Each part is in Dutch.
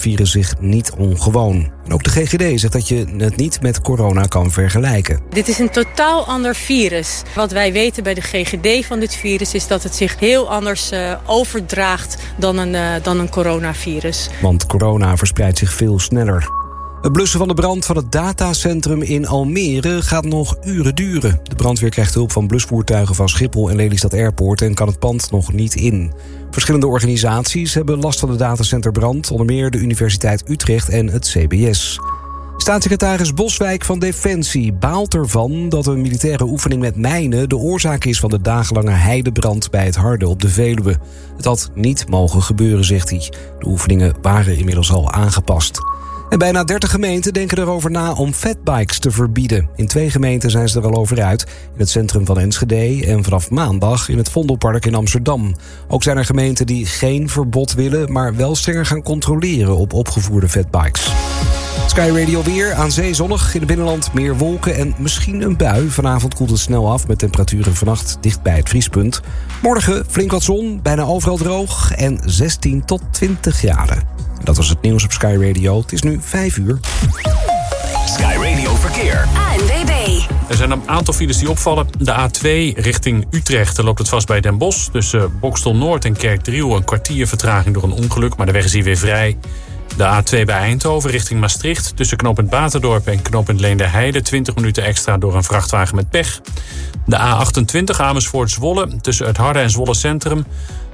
virus zich niet ongewoon. En ook de GGD zegt dat je het niet met corona kan vergelijken. Dit is een totaal ander virus. Wat wij weten bij de GGD van dit virus is dat het zich heel anders overdraagt dan een coronavirus. Want corona verspreidt zich veel sneller. Het blussen van de brand van het datacentrum in Almere gaat nog uren duren. De brandweer krijgt hulp van blusvoertuigen van Schiphol en Lelystad Airport en kan het pand nog niet in. Verschillende organisaties hebben last van de datacenterbrand, onder meer de Universiteit Utrecht en het CBS. Staatssecretaris Boswijk van Defensie baalt ervan dat een militaire oefening met mijnen de oorzaak is van de dagenlange heidebrand bij het Harde op de Veluwe. Het had niet mogen gebeuren, zegt hij. De oefeningen waren inmiddels al aangepast. En bijna 30 gemeenten denken erover na om fatbikes te verbieden. In 2 gemeenten zijn ze er al over uit. In het centrum van Enschede en vanaf maandag in het Vondelpark in Amsterdam. Ook zijn er gemeenten die geen verbod willen, maar wel strenger gaan controleren op opgevoerde fatbikes. Sky Radio weer, aan zee zonnig, in het binnenland meer wolken en misschien een bui. Vanavond koelt het snel af met temperaturen vannacht dicht bij het vriespunt. Morgen flink wat zon, bijna overal droog en 16 tot 20 graden. Dat was het nieuws op Sky Radio. Het is nu 5 uur. Sky Radio Verkeer. ANWB. Er zijn een aantal files die opvallen. De A2 richting Utrecht, daar loopt het vast bij Den Bosch. Tussen Boxtel Noord en Kerkdriel een kwartier vertraging door een ongeluk, maar de weg is hier weer vrij. De A2 bij Eindhoven richting Maastricht. Tussen knooppunt Baterdorp en knooppunt Leenderheide 20 minuten extra door een vrachtwagen met pech. De A28 Amersfoort-Zwolle tussen het Harde en Zwolle Centrum.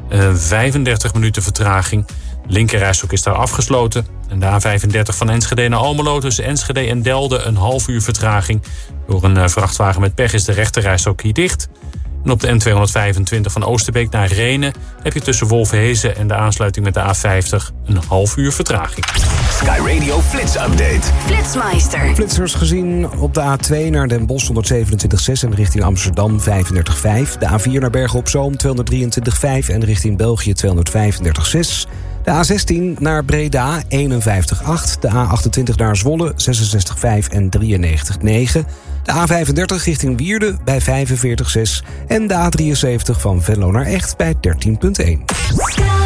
35 minuten vertraging. Linkerrijstrook is daar afgesloten. En de A35 van Enschede naar Almelo tussen Enschede en Delden een half uur vertraging. Door een vrachtwagen met pech is de rechterrijstrook hier dicht. En op de N225 van Oosterbeek naar Rhenen heb je tussen Wolvenhezen en de aansluiting met de A50 een half uur vertraging. Sky Radio Flits Update. Flitsmeister. Flitsers gezien op de A2 naar Den Bosch 127,6 en richting Amsterdam 35,5. De A4 naar Bergen op Zoom 223,5 en richting België 235,6. De A16 naar Breda 51,8. De A28 naar Zwolle 66,5 en 93,9. De A35 richting Wierde bij 45,6. En de A73 van Venlo naar Echt bij 13,1.